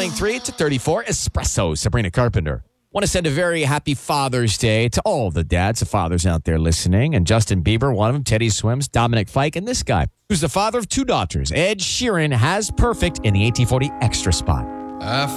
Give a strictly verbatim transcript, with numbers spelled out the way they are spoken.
Playing three to thirty-four. Espresso, Sabrina Carpenter. Want to send a very happy Father's Day to all the dads, the fathers out there listening. And Justin Bieber, one of them, Teddy Swims, Dominic Fike, and this guy, who's the father of two daughters. Ed Sheeran has Perfect in the eighteen forty Extra spot. I